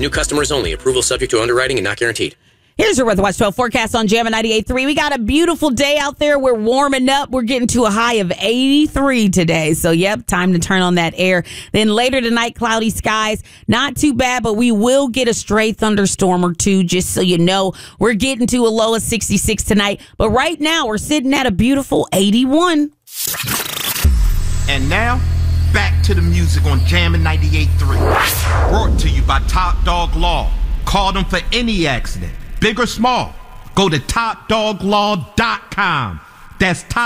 New customers only. Approval subject to underwriting and not guaranteed. Here's your Weather Watch 12 forecast on Jammin' 98.3. We got a beautiful day out there. We're warming up. We're getting to a high of 83 today. So, yep, time to turn on that air. Then later tonight, cloudy skies. Not too bad, but we will get a stray thunderstorm or two, just so you know. We're getting to a low of 66 tonight. But right now, we're sitting at a beautiful 81. And now, back to the music on Jammin' 98.3. Brought to you by Top Dog Law. Call them for any accident, big or small. Go to topdoglaw.com. That's top